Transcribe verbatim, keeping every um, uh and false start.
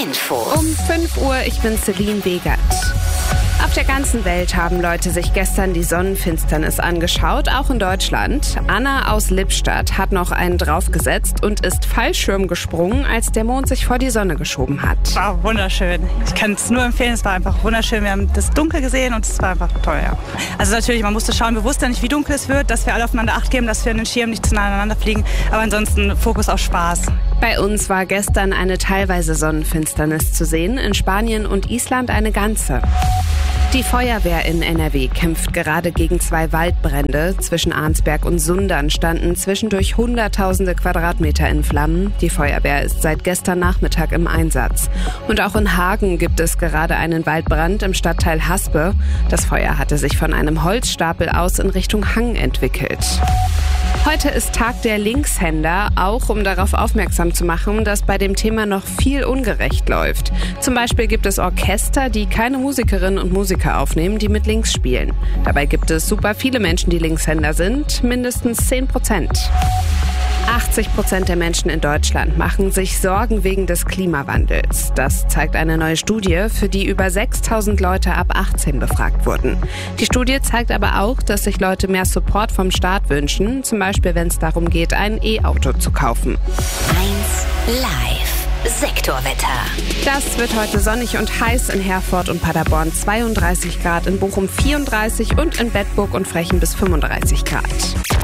Infos. Um fünf Uhr, ich bin Celine Wegert. Auf der ganzen Welt haben Leute sich gestern die Sonnenfinsternis angeschaut, auch in Deutschland. Anna aus Lippstadt hat noch einen draufgesetzt und ist Fallschirm gesprungen, als der Mond sich vor die Sonne geschoben hat. War wunderschön. Ich kann es nur empfehlen, es war einfach wunderschön. Wir haben das Dunkel gesehen und es war einfach toll. Ja. Also natürlich, man musste schauen, wir wussten nicht, wie dunkel es wird, dass wir alle aufeinander Acht geben, dass wir in den Schirm nicht zu nah aneinander fliegen. Aber ansonsten Fokus auf Spaß. Bei uns war gestern eine teilweise Sonnenfinsternis zu sehen, in Spanien und Island eine ganze. Die Feuerwehr in N R W kämpft gerade gegen zwei Waldbrände. Zwischen Arnsberg und Sundern standen zwischendurch hunderttausende Quadratmeter in Flammen. Die Feuerwehr ist seit gestern Nachmittag im Einsatz. Und auch in Hagen gibt es gerade einen Waldbrand im Stadtteil Haspe. Das Feuer hatte sich von einem Holzstapel aus in Richtung Hang entwickelt. Heute ist Tag der Linkshänder, auch um darauf aufmerksam zu machen, dass bei dem Thema noch viel ungerecht läuft. Zum Beispiel gibt es Orchester, die keine Musikerinnen und Musiker aufnehmen, die mit links spielen. Dabei gibt es super viele Menschen, die Linkshänder sind, mindestens zehn Prozent. achtzig Prozent der Menschen in Deutschland machen sich Sorgen wegen des Klimawandels. Das zeigt eine neue Studie, für die über sechstausend Leute ab achtzehn befragt wurden. Die Studie zeigt aber auch, dass sich Leute mehr Support vom Staat wünschen, zum Beispiel wenn es darum geht, ein E-Auto zu kaufen. eins Live Sektorwetter. Das wird heute sonnig und heiß in Herford und Paderborn zweiunddreißig Grad, in Bochum vierunddreißig und in Bedburg und Frechen bis fünfunddreißig Grad.